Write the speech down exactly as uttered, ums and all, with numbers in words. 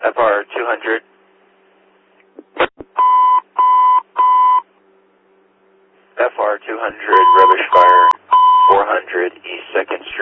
F R two hundred. F R two hundred, rubbish fire, four hundred East second